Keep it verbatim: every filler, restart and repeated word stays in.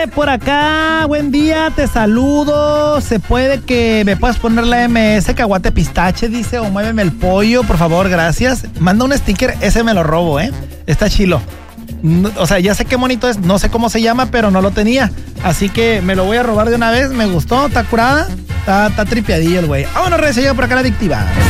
Por acá, buen día, te saludo. Se puede que me puedas poner la M S caguate pistache, dice, o muéveme el pollo, por favor, gracias. Manda un sticker, ese me lo robo, ¿eh? Está chilo. No, o sea, ya sé qué bonito es, no sé cómo se llama, pero no lo tenía. Así que me lo voy a robar de una vez, me gustó, está curada, está, está tripiadillo el güey. Vámonos, Reyes, llega por acá la adictiva.